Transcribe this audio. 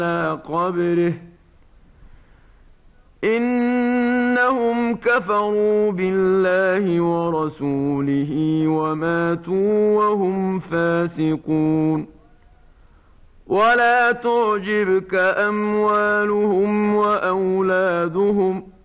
قبره إنهم كفروا بالله ورسوله وماتوا وهم فاسقون. ولا تعجبك أموالهم وأولادهم